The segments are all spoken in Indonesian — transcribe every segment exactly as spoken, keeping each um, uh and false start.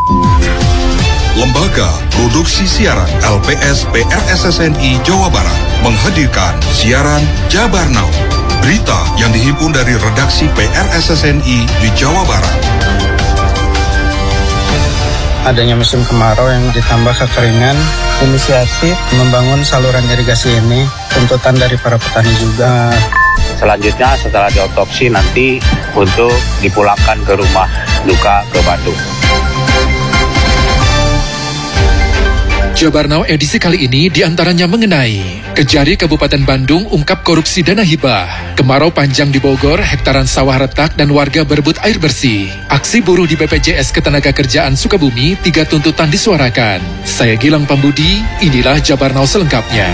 Lembaga Produksi Siaran L P S P R S S N I Jawa Barat menghadirkan siaran Jabar Now. Berita yang dihimpun dari redaksi P R S S N I di Jawa Barat. Adanya musim kemarau yang ditambah kekeringan, inisiatif membangun saluran irigasi ini tuntutan dari para petani juga. Selanjutnya setelah diotopsi nanti untuk dipulangkan ke rumah duka ke Bandung. Jabar Now edisi kali ini diantaranya mengenai Kejari Kabupaten Bandung ungkap korupsi dana hibah, kemarau panjang di Bogor, hektaran sawah retak dan warga berebut air bersih, aksi buruh di B P J S Ketenagakerjaan Sukabumi, tiga tuntutan disuarakan. Saya Gilang Pambudi, inilah Jabar Now selengkapnya.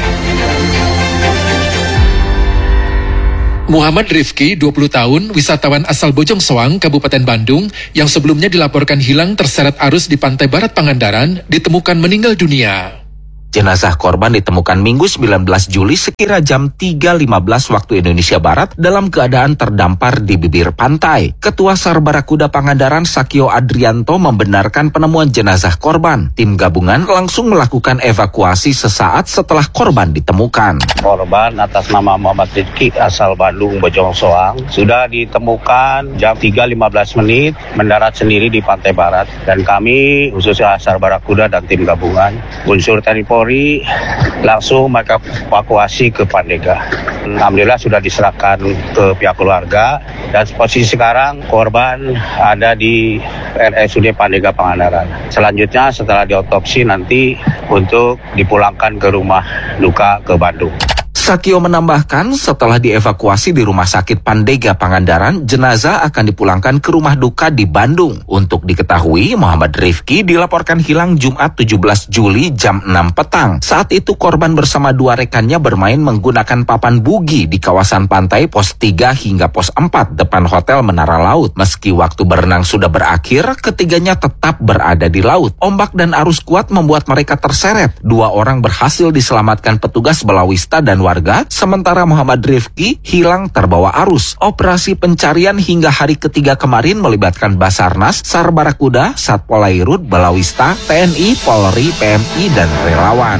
Muhammad Rifki, dua puluh tahun, wisatawan asal Bojong Soang, Kabupaten Bandung, yang sebelumnya dilaporkan hilang terseret arus di pantai barat Pangandaran, ditemukan meninggal dunia. Jenazah korban ditemukan Minggu sembilan belas Juli sekira jam tiga lima belas waktu Indonesia Barat dalam keadaan terdampar di bibir pantai. Ketua SAR Barakuda Pangandaran Sakio Adrianto membenarkan penemuan jenazah korban. Tim gabungan langsung melakukan evakuasi sesaat setelah korban ditemukan. Korban atas nama Muhammad Rifki asal Bandung Bojong Soang sudah ditemukan jam tiga lima belas menit mendarat sendiri di pantai barat, dan kami khususnya SAR Barakuda dan tim gabungan unsur T N I Polri langsung mereka evakuasi ke Pandega. Alhamdulillah sudah diserahkan ke pihak keluarga, dan posisi sekarang korban ada di R S U D Pandega Pangandaran. Selanjutnya setelah diotopsi nanti untuk dipulangkan ke rumah duka ke Bandung. Sakio menambahkan setelah dievakuasi di Rumah Sakit Pandega Pangandaran, jenazah akan dipulangkan ke rumah duka di Bandung. Untuk diketahui, Muhammad Rifki dilaporkan hilang Jumat tujuh belas Juli jam enam petang. Saat itu korban bersama dua rekannya bermain menggunakan papan bugi di kawasan pantai pos tiga hingga pos empat depan Hotel Menara Laut. Meski waktu berenang sudah berakhir, ketiganya tetap berada di laut. Ombak dan arus kuat membuat mereka terseret. Dua orang berhasil diselamatkan petugas Balawista dan warga. Warga, sementara Muhammad Rifki hilang terbawa arus. Operasi pencarian hingga hari ketiga kemarin melibatkan Basarnas, SAR Barakuda, Satpol Airut, Balawista, T N I, Polri, P M I, dan relawan.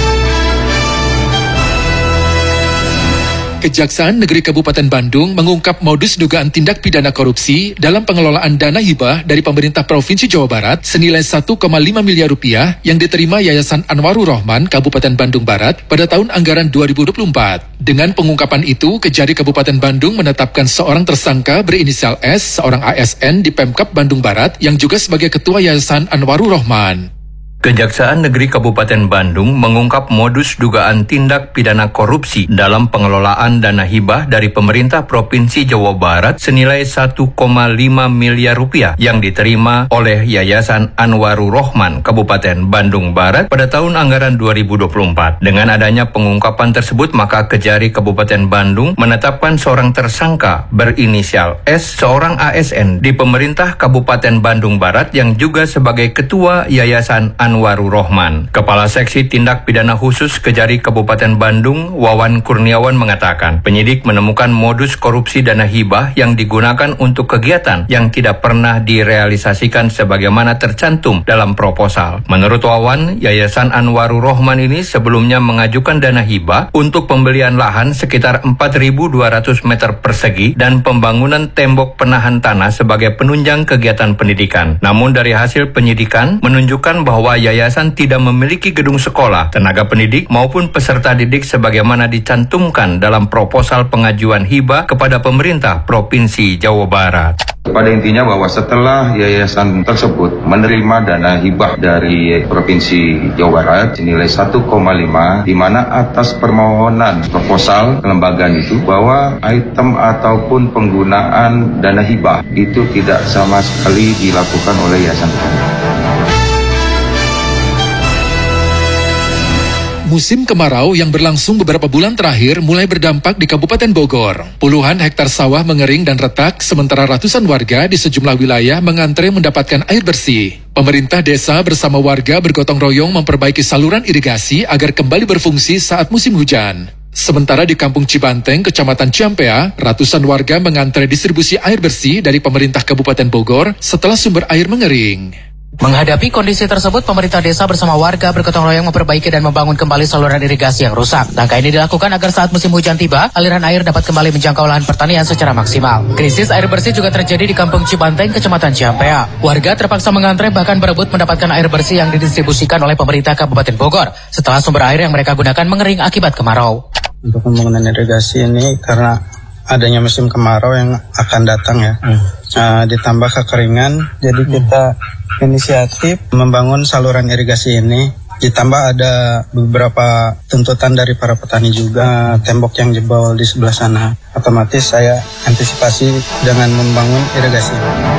Kejaksaan Negeri Kabupaten Bandung mengungkap modus dugaan tindak pidana korupsi dalam pengelolaan dana hibah dari pemerintah Provinsi Jawa Barat senilai satu koma lima miliar rupiah yang diterima Yayasan Anwarur Rahman Kabupaten Bandung Barat pada tahun anggaran dua ribu dua puluh empat. Dengan pengungkapan itu, Kejari Kabupaten Bandung menetapkan seorang tersangka berinisial S, seorang A S N di Pemkab Bandung Barat yang juga sebagai Ketua Yayasan Anwarur Rahman. Kejaksaan Negeri Kabupaten Bandung mengungkap modus dugaan tindak pidana korupsi dalam pengelolaan dana hibah dari pemerintah Provinsi Jawa Barat senilai satu koma lima miliar rupiah yang diterima oleh Yayasan Anwarur Rahman Kabupaten Bandung Barat pada tahun anggaran dua ribu dua puluh empat. Dengan adanya pengungkapan tersebut, maka Kejari Kabupaten Bandung menetapkan seorang tersangka berinisial S, seorang A S N di pemerintah Kabupaten Bandung Barat yang juga sebagai Ketua Yayasan Anwarur Rahman. Kepala Seksi Tindak Pidana Khusus Kejari Kabupaten Bandung, Wawan Kurniawan mengatakan, penyidik menemukan modus korupsi dana hibah yang digunakan untuk kegiatan yang tidak pernah direalisasikan sebagaimana tercantum dalam proposal. Menurut Wawan, Yayasan Anwarur Rahman ini sebelumnya mengajukan dana hibah untuk pembelian lahan sekitar empat ribu dua ratus meter persegi dan pembangunan tembok penahan tanah sebagai penunjang kegiatan pendidikan. Namun dari hasil penyidikan menunjukkan bahwa yayasan tidak memiliki gedung sekolah, tenaga pendidik maupun peserta didik sebagaimana dicantumkan dalam proposal pengajuan hibah kepada pemerintah Provinsi Jawa Barat. Pada intinya bahwa setelah yayasan tersebut menerima dana hibah dari Provinsi Jawa Barat senilai satu koma lima, di mana atas permohonan proposal kelembagaan itu bahwa item ataupun penggunaan dana hibah itu tidak sama sekali dilakukan oleh yayasan tersebut. Musim kemarau yang berlangsung beberapa bulan terakhir mulai berdampak di Kabupaten Bogor. Puluhan hektar sawah mengering dan retak, sementara ratusan warga di sejumlah wilayah mengantre mendapatkan air bersih. Pemerintah desa bersama warga bergotong royong memperbaiki saluran irigasi agar kembali berfungsi saat musim hujan. Sementara di Kampung Cibanteng, Kecamatan Ciampea, ratusan warga mengantre distribusi air bersih dari pemerintah Kabupaten Bogor setelah sumber air mengering. Menghadapi kondisi tersebut, pemerintah desa bersama warga bergotong royong memperbaiki dan membangun kembali saluran irigasi yang rusak. Langkah ini dilakukan agar saat musim hujan tiba, aliran air dapat kembali menjangkau lahan pertanian secara maksimal. Krisis air bersih juga terjadi di Kampung Cibanteng, Kecamatan Ciampea. Warga terpaksa mengantre bahkan berebut mendapatkan air bersih yang didistribusikan oleh pemerintah Kabupaten Bogor setelah sumber air yang mereka gunakan mengering akibat kemarau. Untuk pembangunan irigasi ini karena adanya musim kemarau yang akan datang ya, hmm. uh, ditambah kekeringan, jadi hmm. kita inisiatif membangun saluran irigasi ini. Ditambah ada beberapa tuntutan dari para petani juga, tembok yang jebol di sebelah sana. Otomatis saya antisipasi dengan membangun irigasi.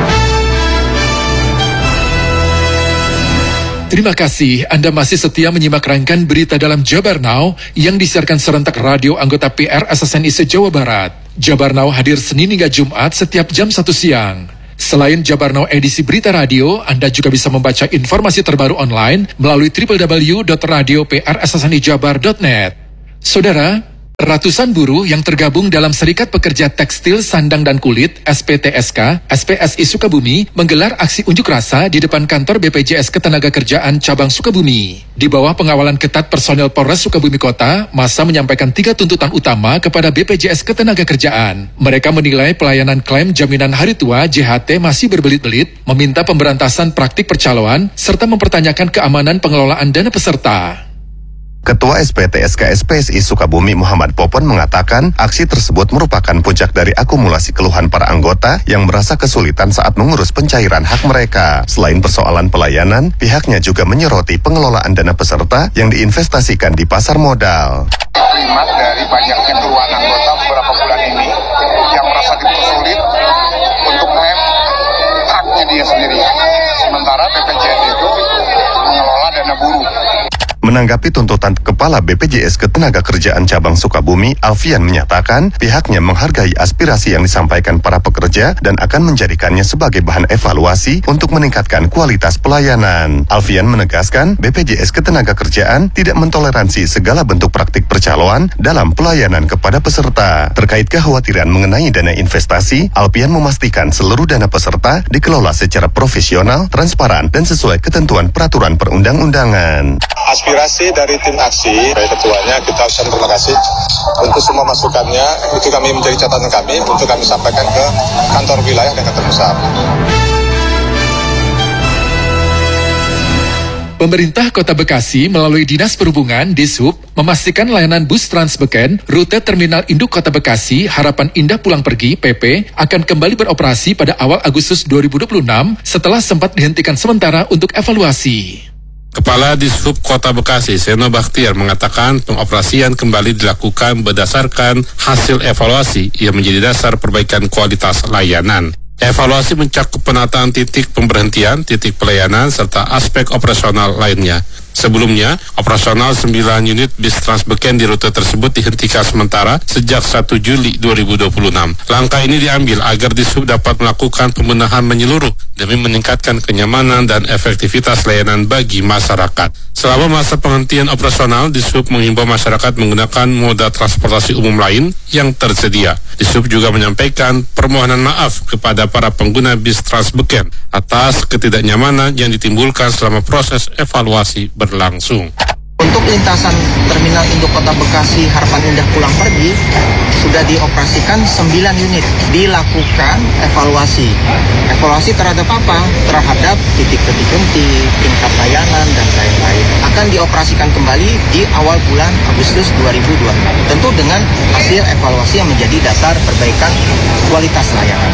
Terima kasih Anda masih setia menyimak rangkaian berita dalam Jabar Now yang disiarkan serentak radio anggota P R S S N I se-Jawa Barat. Jabar Now hadir Senin hingga Jumat setiap jam satu siang. Selain Jabar Now edisi berita radio, Anda juga bisa membaca informasi terbaru online melalui w w w dot radio p r s s n i jabar dot net. Saudara, ratusan buruh yang tergabung dalam Serikat Pekerja Tekstil Sandang dan Kulit S P T S K, S P S I Sukabumi menggelar aksi unjuk rasa di depan kantor B P J S Ketenagakerjaan Cabang Sukabumi. Di bawah pengawalan ketat personel Polres Sukabumi Kota, massa menyampaikan tiga tuntutan utama kepada B P J S Ketenagakerjaan. Mereka menilai pelayanan klaim jaminan hari tua J H T masih berbelit-belit, meminta pemberantasan praktik percaloan, serta mempertanyakan keamanan pengelolaan dana peserta. Ketua S P T S K S P S I Sukabumi Muhammad Popon mengatakan aksi tersebut merupakan puncak dari akumulasi keluhan para anggota yang merasa kesulitan saat mengurus pencairan hak mereka. Selain persoalan pelayanan, pihaknya juga menyoroti pengelolaan dana peserta yang diinvestasikan di pasar modal. Kalimat dari banyaknya keluhan anggota beberapa bulan ini yang merasa dipersulit untuk klaim haknya dia sendiri. Sementara B P J S itu mengelola dana buruh. Menanggapi tuntutan Kepala B P J S Ketenagakerjaan Cabang Sukabumi, Alfian menyatakan pihaknya menghargai aspirasi yang disampaikan para pekerja dan akan menjadikannya sebagai bahan evaluasi untuk meningkatkan kualitas pelayanan. Alfian menegaskan B P J S Ketenagakerjaan tidak mentoleransi segala bentuk praktik percaloan dalam pelayanan kepada peserta. Terkait kekhawatiran mengenai dana investasi, Alfian memastikan seluruh dana peserta dikelola secara profesional, transparan, dan sesuai ketentuan peraturan perundang-undangan. Aspirasi dari tim aksi, dari ketuanya, kita ucapkan terima kasih untuk semua masukannya. Itu kami menjadi catatan kami untuk kami sampaikan ke kantor wilayah dan kantor pusat. Pemerintah Kota Bekasi melalui Dinas Perhubungan Dishub memastikan layanan bus Transbeken rute Terminal Induk Kota Bekasi Harapan Indah Pulang Pergi P P akan kembali beroperasi pada awal Agustus dua ribu dua puluh enam setelah sempat dihentikan sementara untuk evaluasi. Kepala Dishub Kota Bekasi, Seno Bakhtiar, mengatakan pengoperasian kembali dilakukan berdasarkan hasil evaluasi yang menjadi dasar perbaikan kualitas layanan. Evaluasi mencakup penataan titik pemberhentian, titik pelayanan, serta aspek operasional lainnya. Sebelumnya, operasional sembilan unit bis Transbeken di rute tersebut dihentikan sementara sejak satu Juli dua ribu dua puluh enam. Langkah ini diambil agar Dishub dapat melakukan pembenahan menyeluruh demi meningkatkan kenyamanan dan efektivitas layanan bagi masyarakat. Selama masa penghentian operasional, Dishub menghimbau masyarakat menggunakan moda transportasi umum lain yang tersedia. Dishub juga menyampaikan permohonan maaf kepada para pengguna bis Transbeken atas ketidaknyamanan yang ditimbulkan selama proses evaluasi berlangsung. Untuk lintasan Terminal Induk Kota Bekasi Harapan Indah Pulang Pergi sudah dioperasikan sembilan unit, dilakukan evaluasi. Evaluasi terhadap apa? Terhadap titik-titik henti, tingkat layanan, dan lain-lain. Akan dioperasikan kembali di awal bulan Agustus dua ribu dua puluh enam. Tentu dengan hasil evaluasi yang menjadi dasar perbaikan kualitas layanan.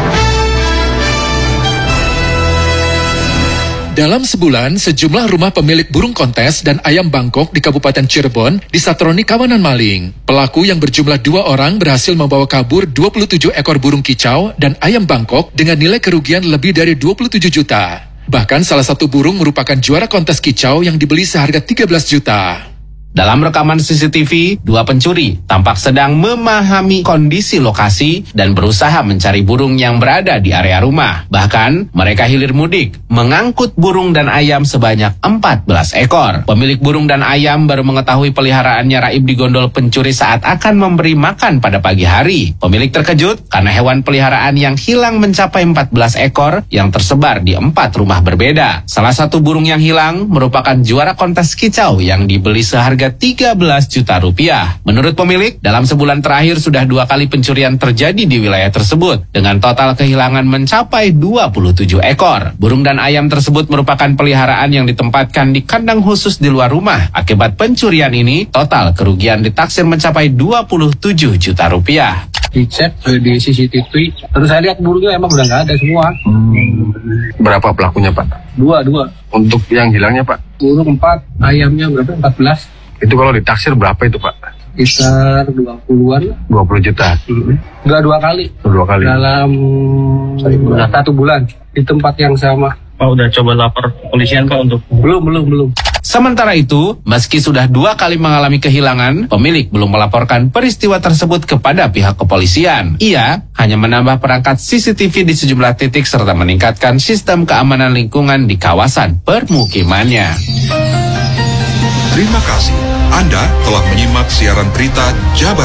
Dalam sebulan, sejumlah rumah pemilik burung kontes dan ayam Bangkok di Kabupaten Cirebon disatroni kawanan maling. Pelaku yang berjumlah dua orang berhasil membawa kabur dua puluh tujuh ekor burung kicau dan ayam Bangkok dengan nilai kerugian lebih dari dua puluh tujuh juta. Bahkan salah satu burung merupakan juara kontes kicau yang dibeli seharga tiga belas juta. Dalam rekaman C C T V, dua pencuri tampak sedang memahami kondisi lokasi dan berusaha mencari burung yang berada di area rumah. Bahkan, mereka hilir mudik, mengangkut burung dan ayam sebanyak empat belas ekor. Pemilik burung dan ayam baru mengetahui peliharaannya raib digondol pencuri saat akan memberi makan pada pagi hari. Pemilik terkejut karena hewan peliharaan yang hilang mencapai empat belas ekor yang tersebar di empat rumah berbeda. Salah satu burung yang hilang merupakan juara kontes kicau yang dibeli seharga tiga belas juta rupiah. Menurut pemilik, dalam sebulan terakhir sudah dua kali pencurian terjadi di wilayah tersebut dengan total kehilangan mencapai dua puluh tujuh ekor. Burung dan ayam tersebut merupakan peliharaan yang ditempatkan di kandang khusus di luar rumah. Akibat pencurian ini, total kerugian ditaksir mencapai dua puluh tujuh juta rupiah. Dicek di C C T V, terus saya lihat burungnya emang udah nggak ada semua. Hmm. Berapa pelakunya, Pak? Dua, dua. Untuk yang hilangnya, Pak? Burung empat, ayamnya berapa? empat belas. Itu kalau ditaksir berapa itu, Pak? Sekitar dua puluhan. dua puluh juta? Hmm. Dua, dua kali. Dua kali? Dalam bulan. satu bulan di tempat yang sama. Pak udah coba lapor polisian, Pak, untuk? Belum, belum, belum. Sementara itu, meski sudah dua kali mengalami kehilangan, pemilik belum melaporkan peristiwa tersebut kepada pihak kepolisian. Ia hanya menambah perangkat C C T V di sejumlah titik serta meningkatkan sistem keamanan lingkungan di kawasan permukimannya. Terima kasih. Anda telah menyimak siaran berita Jabar.